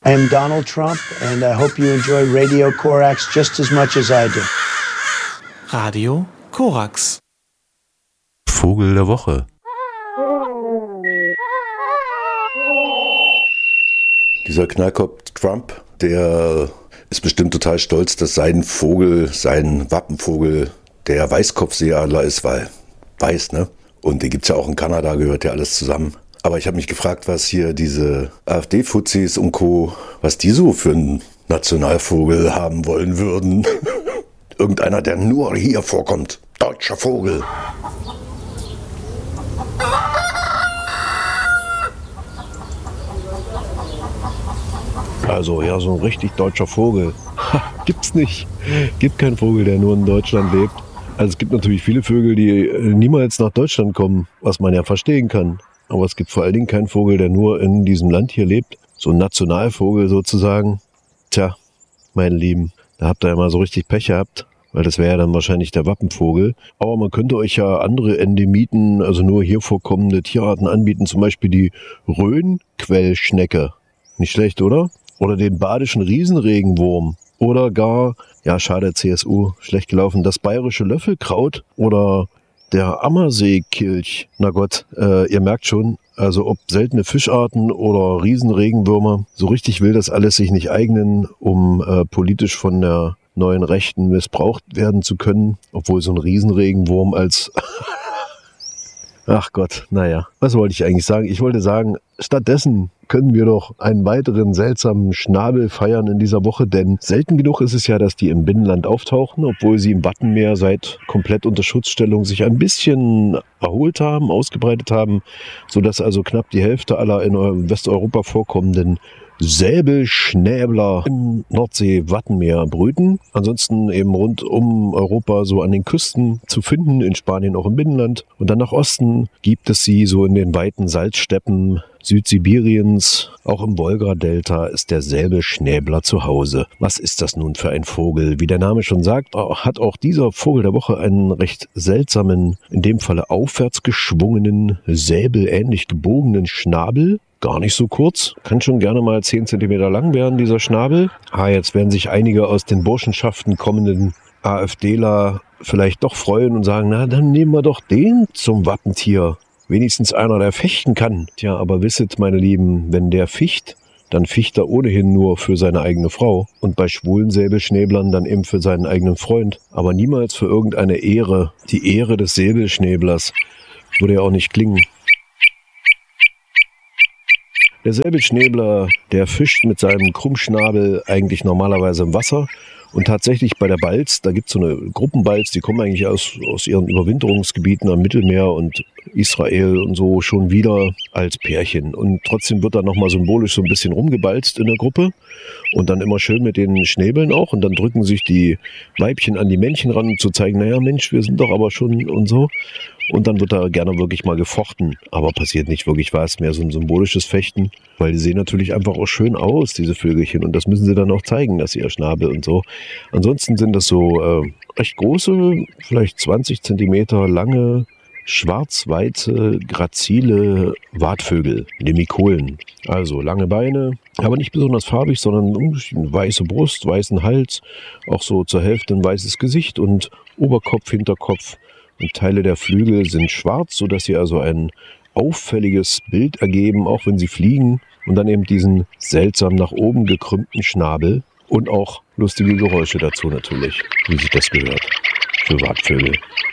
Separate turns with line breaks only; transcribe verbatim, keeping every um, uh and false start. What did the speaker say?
I am Donald Trump and I hope you enjoy Radio Korax just as much as I do.
Radio Korax.
Vogel der Woche.
Dieser Knallkopf Trump, der ist bestimmt total stolz, dass sein Vogel, sein Wappenvogel, der Weißkopfseeadler ist, weil weiß, ne? Und den gibt's ja auch in Kanada, gehört ja alles zusammen. Aber ich habe mich gefragt, was hier diese AfD-Fuzis und Co., was die so für einen Nationalvogel haben wollen würden. Irgendeiner, der nur hier vorkommt. Deutscher Vogel.
Also ja, so ein richtig deutscher Vogel. Ha, gibt's nicht. Gibt keinen Vogel, der nur in Deutschland lebt. Also es gibt natürlich viele Vögel, die niemals nach Deutschland kommen, was man ja verstehen kann. Aber es gibt vor allen Dingen keinen Vogel, der nur in diesem Land hier lebt. So ein Nationalvogel sozusagen. Tja, meine Lieben, da habt ihr ja mal so richtig Pech gehabt, weil das wäre ja dann wahrscheinlich der Wappenvogel. Aber man könnte euch ja andere Endemiten, also nur hier vorkommende Tierarten anbieten, zum Beispiel die Rhönquellschnecke. Nicht schlecht, oder? Oder den badischen Riesenregenwurm. Oder gar, ja schade, C S U, schlecht gelaufen, das bayerische Löffelkraut oder der Ammerseekilch. Na Gott, äh, ihr merkt schon, also ob seltene Fischarten oder Riesenregenwürmer, so richtig will das alles sich nicht eignen, um äh, politisch von der neuen Rechten missbraucht werden zu können, obwohl so ein Riesenregenwurm als... Ach Gott, naja, was wollte ich eigentlich sagen? Ich wollte sagen, stattdessen können wir doch einen weiteren seltsamen Schnabel feiern in dieser Woche, denn selten genug ist es ja, dass die im Binnenland auftauchen, obwohl sie im Wattenmeer seit komplett unter Schutzstellung sich ein bisschen erholt haben, ausgebreitet haben, sodass also knapp die Hälfte aller in Westeuropa vorkommenden Säbelschnäbler im Nordsee-Wattenmeer brüten. Ansonsten eben rund um Europa so an den Küsten zu finden, in Spanien auch im Binnenland. Und dann nach Osten gibt es sie so in den weiten Salzsteppen Südsibiriens. Auch im Wolga-Delta ist der Säbelschnäbler zu Hause. Was ist das nun für ein Vogel? Wie der Name schon sagt, hat auch dieser Vogel der Woche einen recht seltsamen, in dem Falle aufwärts geschwungenen, säbelähnlich gebogenen Schnabel. Gar nicht so kurz, kann schon gerne mal zehn Zentimeter lang werden, dieser Schnabel. Ah, jetzt werden sich einige aus den Burschenschaften kommenden AfDler vielleicht doch freuen und sagen, na, dann nehmen wir doch den zum Wappentier. Wenigstens einer, der fechten kann. Tja, aber wisset, meine Lieben, wenn der ficht, dann ficht er ohnehin nur für seine eigene Frau. Und bei schwulen Säbelschnäblern dann eben für seinen eigenen Freund. Aber niemals für irgendeine Ehre. Die Ehre des Säbelschnäblers würde ja auch nicht klingen. Der Säbelschnäbler, der fischt mit seinem Krummschnabel eigentlich normalerweise im Wasser. Und tatsächlich bei der Balz, da gibt es so eine Gruppenbalz, die kommen eigentlich aus, aus ihren Überwinterungsgebieten am Mittelmeer und Israel und so schon wieder als Pärchen. Und trotzdem wird da nochmal symbolisch so ein bisschen rumgebalzt in der Gruppe. Und dann immer schön mit den Schnäbeln auch. Und dann drücken sich die Weibchen an die Männchen ran, um zu zeigen, naja Mensch, wir sind doch aber schon und so. Und dann wird da gerne wirklich mal gefochten. Aber passiert nicht wirklich was, mehr so ein symbolisches Fechten. Weil die sehen natürlich einfach auch schön aus, diese Vögelchen. Und das müssen sie dann auch zeigen, dass sie ihr Schnabel und so. Ansonsten sind das so äh, recht große, vielleicht zwanzig Zentimeter lange, schwarz-weiße, grazile Watvögel, Lemikolen. Also lange Beine, aber nicht besonders farbig, sondern eine weiße Brust, weißen Hals, auch so zur Hälfte ein weißes Gesicht und Oberkopf, Hinterkopf und Teile der Flügel sind schwarz, sodass sie also ein auffälliges Bild ergeben, auch wenn sie fliegen. Und dann eben diesen seltsam nach oben gekrümmten Schnabel und auch lustige Geräusche dazu natürlich, wie sich das gehört für Watvögel.